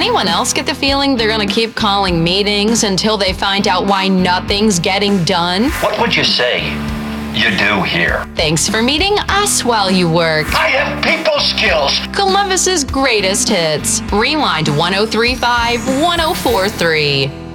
anyone else get the feeling they're gonna keep calling meetings until they find out why nothing's getting done? What would you say you do here? Thanks for meeting us while you work. I have people skills. Columbus's greatest hits. Rewind 1035 1043.